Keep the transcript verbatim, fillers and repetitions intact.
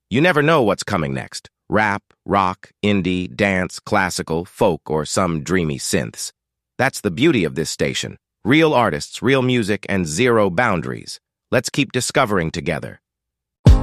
You never know what's coming next. Rap, rock, indie, dance, classical, folk, or some dreamy synths. That's the beauty of this station. Real artists, real music, and zero boundaries. Let's keep discovering together.